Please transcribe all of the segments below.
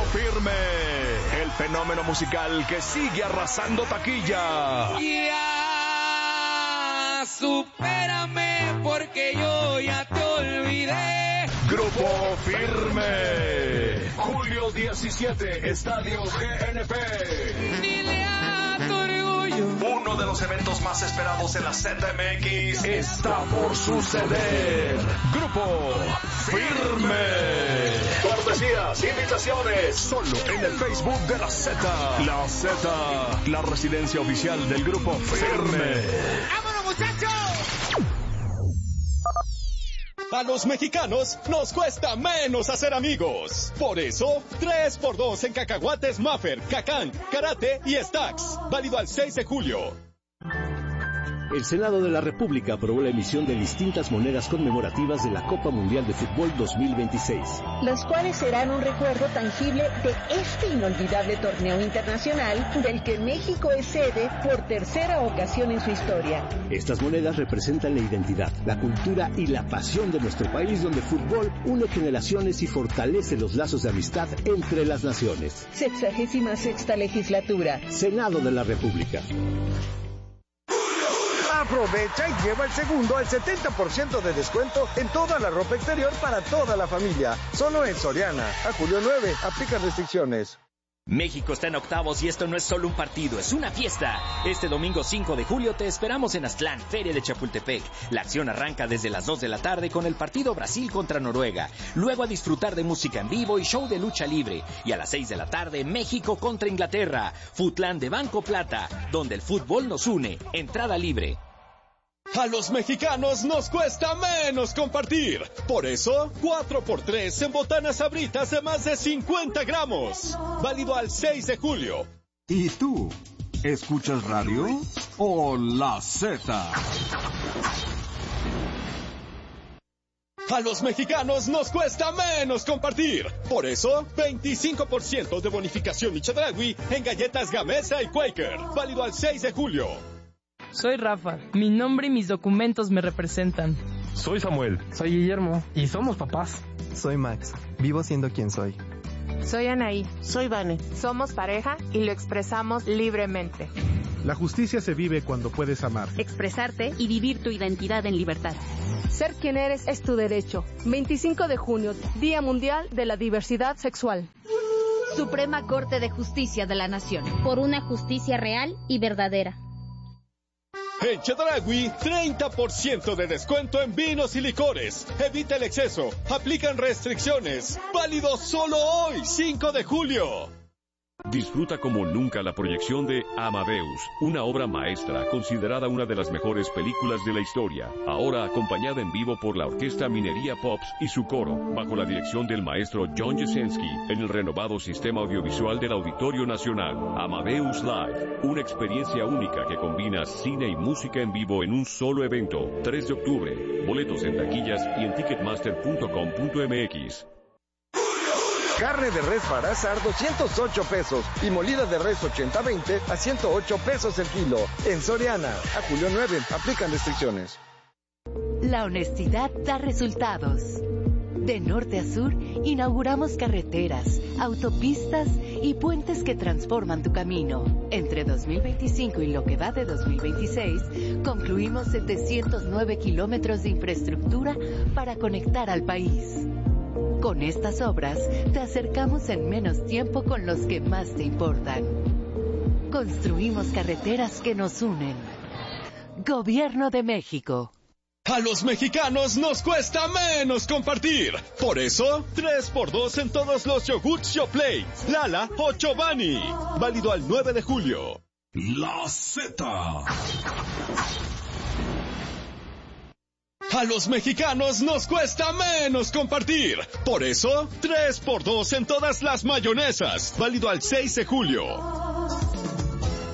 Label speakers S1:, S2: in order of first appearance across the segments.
S1: Firme, el fenómeno musical que sigue arrasando taquilla.
S2: Ya, supérame porque yo ya te olvidé.
S1: Grupo Firme, julio 17, Estadio GNP.
S2: Dile a tu orgullo.
S1: Uno de los eventos más esperados en la CDMX está por suceder. Grupo Firme. Cortesías, invitaciones, solo en el Facebook de la Z. La Z, la residencia oficial del Grupo Firme.
S2: ¡Vámonos, muchachos!
S3: A los mexicanos nos cuesta menos hacer amigos. Por eso, 3x2 en cacahuates Maffer, Cacán, Karate y Stacks. Válido al 6 de julio.
S4: El Senado de la República aprobó la emisión de distintas monedas conmemorativas de la Copa Mundial de Fútbol 2026.
S5: Las cuales serán un recuerdo tangible de este inolvidable torneo internacional del que México es sede por tercera ocasión en su historia.
S4: Estas monedas representan la identidad, la cultura y la pasión de nuestro país, donde el fútbol une generaciones y fortalece los lazos de amistad entre las naciones.
S5: 66ª legislatura.
S4: Senado de la República.
S6: Aprovecha y lleva el segundo al 70% de descuento en toda la ropa exterior para toda la familia. Solo en Soriana. A julio 9. Aplica restricciones.
S7: México está en octavos y esto no es solo un partido, es una fiesta. Este domingo 5 de julio te esperamos en Aztlán, Feria de Chapultepec. La acción arranca desde las 2 de la tarde con el partido Brasil contra Noruega. Luego a disfrutar de música en vivo y show de lucha libre. Y a las 6 de la tarde, México contra Inglaterra. Futlán de Banco Plata, donde el fútbol nos une. Entrada libre.
S3: A los mexicanos nos cuesta menos compartir. Por eso, 4x3 en botanas Sabritas de más de 50 gramos. Válido al 6 de julio.
S8: ¿Y tú? ¿Escuchas radio o la Z?
S3: A los mexicanos nos cuesta menos compartir. Por eso, 25% de bonificación y Chedraui en galletas Gamesa y Quaker. Válido al 6 de julio.
S9: Soy Rafa. Mi nombre y mis documentos me representan.
S10: Soy Samuel.
S11: Soy Guillermo. Y somos papás.
S12: Soy Max. Vivo siendo quien soy.
S13: Soy Anaí.
S14: Soy Vane.
S13: Somos pareja y lo expresamos libremente.
S15: La justicia se vive cuando puedes amar,
S16: expresarte y vivir tu identidad en libertad.
S17: Ser quien eres es tu derecho. 25 de junio, Día Mundial de la Diversidad Sexual.
S16: Suprema Corte de Justicia de la Nación. Por una justicia real y verdadera.
S3: En Chedraui, 30% de descuento en vinos y licores. Evita el exceso. Aplican restricciones. Válido solo hoy, 5 de julio.
S18: Disfruta como nunca la proyección de Amadeus, una obra maestra considerada una de las mejores películas de la historia, ahora acompañada en vivo por la Orquesta Minería Pops y su coro, bajo la dirección del maestro John Jasenski, en el renovado sistema audiovisual del Auditorio Nacional. Amadeus Live, una experiencia única que combina cine y música en vivo en un solo evento. 3 de octubre, boletos en taquillas y en ticketmaster.com.mx.
S6: Carne de res para asar 208 pesos y molida de res 80-20 a 108 pesos el kilo. En Soriana, a julio 9, aplican restricciones.
S19: La honestidad da resultados. De norte a sur, inauguramos carreteras, autopistas y puentes que transforman tu camino. Entre 2025 y lo que va de 2026, concluimos 709 kilómetros de infraestructura para conectar al país. Con estas obras, te acercamos en menos tiempo con los que más te importan. Construimos carreteras que nos unen. Gobierno de México.
S3: A los mexicanos nos cuesta menos compartir. Por eso, 3x2 en todos los yogurts Yoplait, Lala o Chobani. Válido al 9 de julio.
S1: La Z.
S3: A los mexicanos nos cuesta menos compartir. Por eso, 3x2 en todas las mayonesas. Válido al 6 de julio.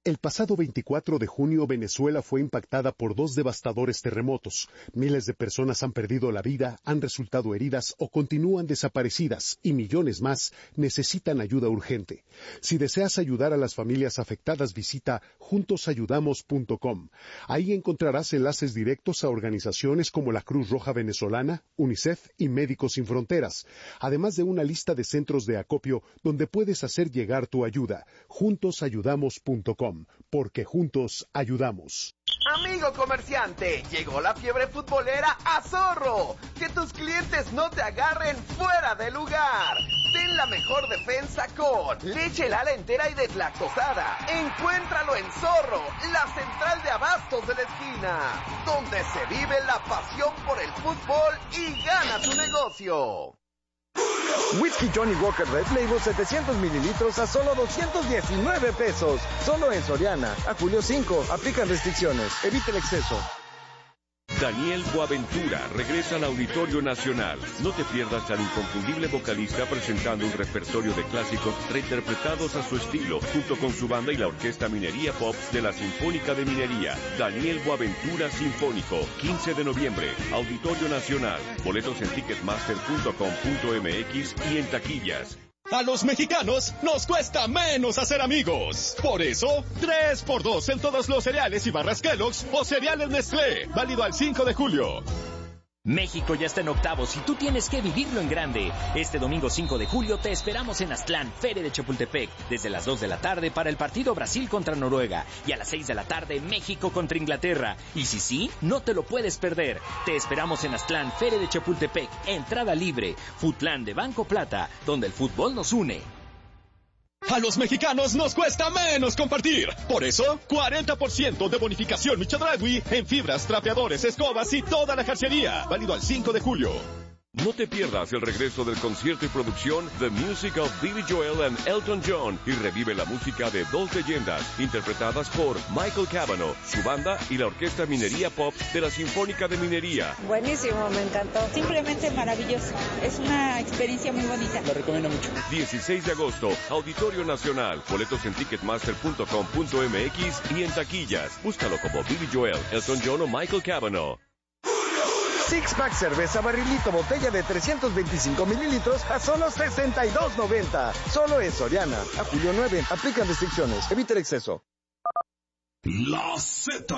S10: El pasado 24 de junio, Venezuela fue impactada por 2 devastadores terremotos. Miles de personas han perdido la vida, han resultado heridas o continúan desaparecidas, y millones más necesitan ayuda urgente. Si deseas ayudar a las familias afectadas, visita juntosayudamos.com. Ahí encontrarás enlaces directos a organizaciones como la Cruz Roja Venezolana, UNICEF y Médicos Sin Fronteras, además de una lista de centros de acopio donde puedes hacer llegar tu ayuda. Juntosayudamos.com. Porque juntos ayudamos.
S14: Amigo comerciante, llegó la fiebre futbolera a Zorro. Que tus clientes no te agarren fuera de lugar. Ten la mejor defensa con leche Lala entera y deslactosada. Encuéntralo en Zorro, la central de abastos de la esquina, donde se vive la pasión por el fútbol y gana tu negocio.
S6: Whisky Johnny Walker Red Label 700 mililitros a solo 219 pesos. Solo en Soriana. A julio 5. Aplican restricciones. Evite el exceso.
S18: Daniel Boaventura regresa al Auditorio Nacional. No te pierdas al inconfundible vocalista presentando un repertorio de clásicos reinterpretados a su estilo, junto con su banda y la Orquesta Minería Pops de la Sinfónica de Minería. Daniel Boaventura Sinfónico, 15 de noviembre, Auditorio Nacional. Boletos en ticketmaster.com.mx y en taquillas.
S3: A los mexicanos nos cuesta menos hacer amigos. Por eso, 3x2 en todos los cereales y barras Kellogg's o cereales Nestlé. Válido al 5 de julio.
S7: México ya está en octavos y tú tienes que vivirlo en grande. Este domingo 5 de julio te esperamos en Aztlán, Feria de Chapultepec, desde las 2 de la tarde para el partido Brasil contra Noruega y a las 6 de la tarde México contra Inglaterra. Y si sí, no te lo puedes perder. Te esperamos en Aztlán, Feria de Chapultepec, entrada libre, Futlán de Banco Plata, donde el fútbol nos une.
S3: A los mexicanos nos cuesta menos compartir. Por eso, 40% de bonificación Michodragui en fibras, trapeadores, escobas y toda la jarcería. Válido al 5 de julio.
S18: No te pierdas el regreso del concierto y producción The Music of Billy Joel and Elton John y revive la música de dos leyendas interpretadas por Michael Cavanaugh, su banda y la Orquesta Minería Pop de la Sinfónica de Minería.
S20: Buenísimo, me encantó. Simplemente maravilloso. Es una experiencia muy bonita.
S18: Lo recomiendo mucho. 16 de agosto, Auditorio Nacional. Boletos en ticketmaster.com.mx y en taquillas. Búscalo como Billy Joel, Elton John o Michael Cavanaugh.
S6: Six Pack cerveza barrilito botella de 325 mililitros a solo $62.90. Solo en Soriana. A julio 9. Aplican restricciones. Evite el exceso.
S1: La Z.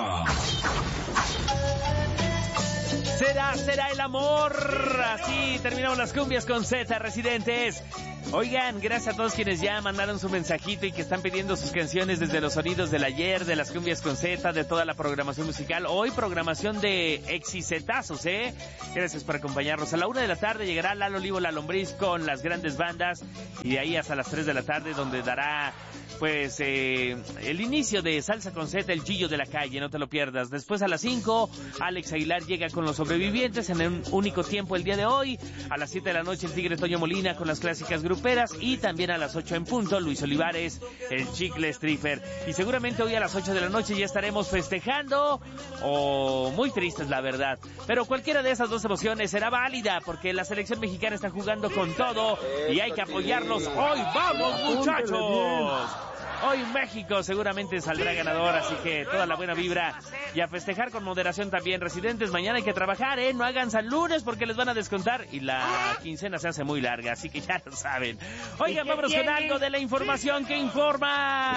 S21: Será el amor. Así terminamos las cumbias con Z, residentes. Oigan, gracias a todos quienes ya mandaron su mensajito y que están pidiendo sus canciones desde los sonidos del ayer, de las cumbias con Z, de toda la programación musical. Hoy programación de exicetazos, Gracias por acompañarnos. A la 1 de la tarde llegará Lalo Olivo La Lombriz con las grandes bandas y de ahí hasta las 3 de la tarde donde dará pues el inicio de Salsa con Z, el Gillo de la Calle, no te lo pierdas. Después a las 5, Alex Aguilar llega con los sobrevivientes en un único tiempo el día de hoy. A las 7 de la noche el Tigre Toño Molina con las clásicas gruperas y también a las 8 en punto Luis Olivares, el Chicle Stripper. Y seguramente hoy a las 8 de la noche ya estaremos festejando o muy tristes, la verdad. Pero cualquiera de esas dos emociones será válida porque la selección mexicana está jugando con todo y hay que apoyarlos. Hoy vamos, muchachos. Hoy México seguramente saldrá ganador, así que toda la buena vibra y a festejar con moderación también. Residentes, mañana hay que trabajar, no hagan San Lunes porque les van a descontar y la quincena se hace muy larga, así que ya lo saben. Oigan, vámonos con algo de la información que informa.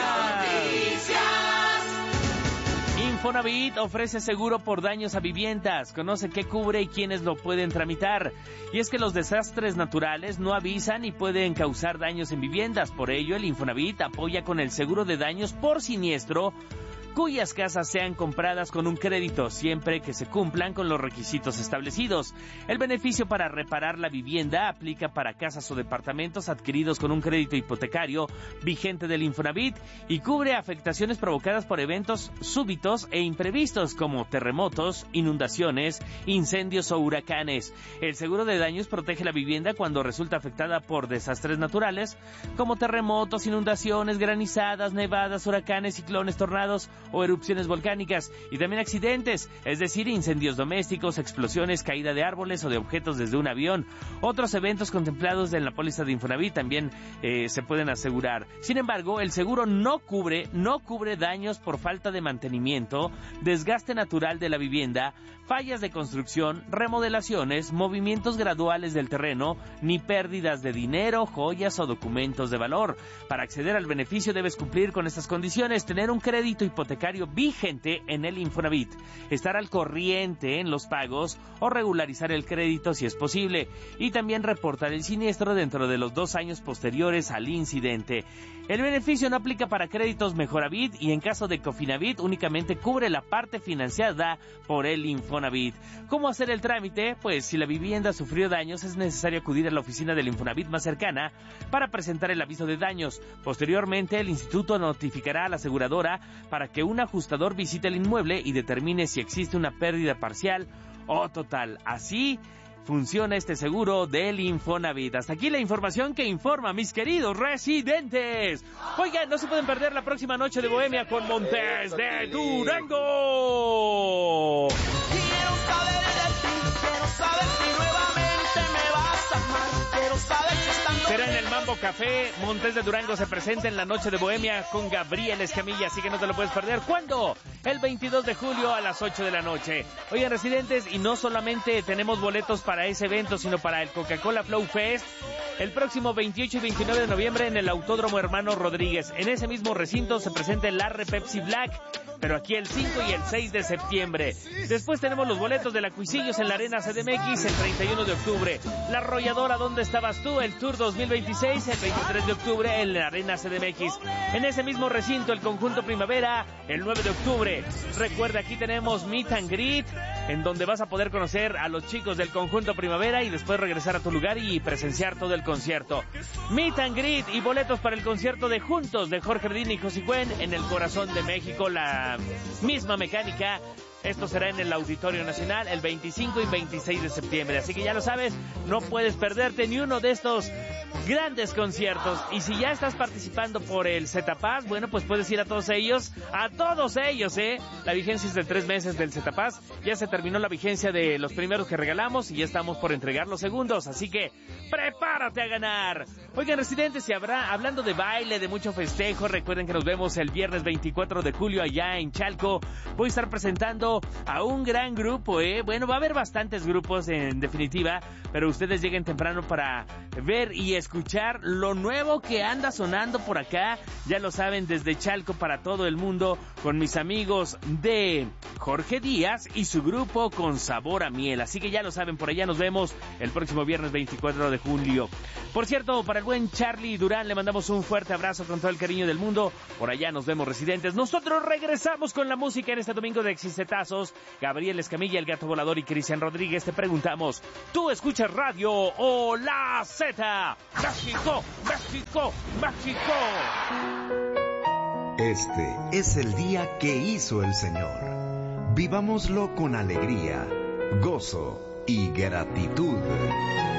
S21: Infonavit ofrece seguro por daños a viviendas. Conoce qué cubre y quiénes lo pueden tramitar. Y es que los desastres naturales no avisan y pueden causar daños en viviendas. Por ello, el Infonavit apoya con el seguro de daños por siniestro cuyas casas sean compradas con un crédito, siempre que se cumplan con los requisitos establecidos. El beneficio para reparar la vivienda aplica para casas o departamentos adquiridos con un crédito hipotecario vigente del Infonavit y cubre afectaciones provocadas por eventos súbitos e imprevistos como terremotos, inundaciones, incendios o huracanes. El seguro de daños protege la vivienda cuando resulta afectada por desastres naturales como terremotos, inundaciones, granizadas, nevadas, huracanes, ciclones, tornados o erupciones volcánicas, y también accidentes, es decir, incendios domésticos, explosiones, caída de árboles o de objetos desde un avión. Otros eventos contemplados en la póliza de Infonavit también se pueden asegurar. Sin embargo, el seguro no cubre daños por falta de mantenimiento, desgaste natural de la vivienda, fallas de construcción, remodelaciones, movimientos graduales del terreno, ni pérdidas de dinero, joyas o documentos de valor. Para acceder al beneficio debes cumplir con estas condiciones: tener un crédito hipotecario vigente en el Infonavit, estar al corriente en los pagos o regularizar el crédito si es posible, y también reportar el siniestro dentro de los 2 años posteriores al incidente. El beneficio no aplica para créditos Mejoravit y en caso de Cofinavit únicamente cubre la parte financiada por el Infonavit. ¿Cómo hacer el trámite? Pues si la vivienda sufrió daños es necesario acudir a la oficina del Infonavit más cercana para presentar el aviso de daños. Posteriormente el instituto notificará a la aseguradora para que un ajustador visite el inmueble y determine si existe una pérdida parcial o total. Así funciona este seguro del Infonavit. Hasta aquí la información que informa, mis queridos residentes. Oigan, no se pueden perder la próxima noche de Bohemia con Montes de Durango.
S2: Quiero saber de ti, quiero saber si nuevamente me vas a amar, quiero saber si estando...
S21: Será en el Mambo Café. Montes de Durango se presenta en la noche de Bohemia con Gabriel Escamilla, así que no te lo puedes perder. ¿Cuándo? El 22 de julio a las 8 de la noche. Oigan, residentes, y no solamente tenemos boletos para ese evento, sino para el Coca-Cola Flow Fest el próximo 28 y 29 de noviembre en el Autódromo Hermano Rodríguez. En ese mismo recinto se presenta el Arre Pepsi Black, pero aquí el 5 y el 6 de septiembre. Después tenemos los boletos de la Cuisillos en la Arena CDMX el 31 de octubre. La Arrolladora, ¿dónde estabas tú? El Tour 2026 el 23 de octubre en la Arena CDMX. En ese mismo recinto el Conjunto Primavera el 9 de octubre. Recuerda, aquí tenemos Meet and Greet, en donde vas a poder conocer a los chicos del Conjunto Primavera y después regresar a tu lugar y presenciar todo el concierto. Meet and Greet y boletos para el concierto de Juntos de Jorge Ardín y José Cuen en el corazón de México, la misma mecánica. Esto será en el Auditorio Nacional el 25 y 26 de septiembre. Así que ya lo sabes, no puedes perderte ni uno de estos grandes conciertos. Y si ya estás participando por el Zetapás, bueno, pues puedes ir a todos ellos, La vigencia es de 3 meses del Zetapás. Ya se terminó la vigencia de los primeros que regalamos y ya estamos por entregar los segundos. Así que prepárate a ganar. Oigan, residentes, y hablando de baile, de mucho festejo, recuerden que nos vemos el viernes 24 de julio allá en Chalco. Voy a estar presentando a un gran grupo, Bueno, va a haber bastantes grupos en definitiva, pero ustedes lleguen temprano para ver y escuchar lo nuevo que anda sonando por acá. Ya lo saben, desde Chalco para todo el mundo, con mis amigos de Jorge Díaz y su grupo Con Sabor a Miel. Así que ya lo saben, por allá nos vemos el próximo viernes 24 de julio. Por cierto, para el buen Charlie Durán le mandamos un fuerte abrazo con todo el cariño del mundo. Por allá nos vemos, residentes. Nosotros regresamos con la música en este domingo de Exicetazos. Gabriel Escamilla, el Gato Volador y Cristian Rodríguez. Te preguntamos, ¿tú escuchas radio o la Z? ¡México! ¡México! ¡México!
S22: Este es el día que hizo el Señor. Vivámoslo con alegría, gozo y gratitud.